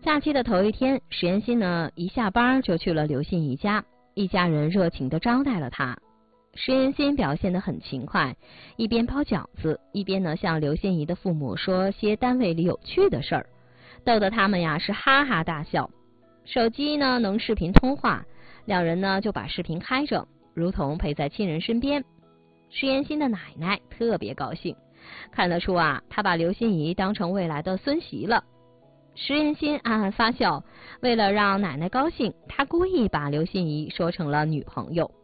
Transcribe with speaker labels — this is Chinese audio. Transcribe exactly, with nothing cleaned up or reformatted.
Speaker 1: 假期的头一天，石岩心呢一下班就去了刘心怡家，一家人热情地招待了他。石岩心表现得很勤快，一边包饺子，一边呢向刘心怡的父母说些单位里有趣的事儿，逗得他们呀是哈哈大笑。手机呢能视频通话，两人呢就把视频开着，如同陪在亲人身边。石岩心的奶奶特别高兴，看得出啊，她把刘心怡当成未来的孙媳了。石岩心暗暗发笑，为了让奶奶高兴，她故意把刘心怡说成了女朋友。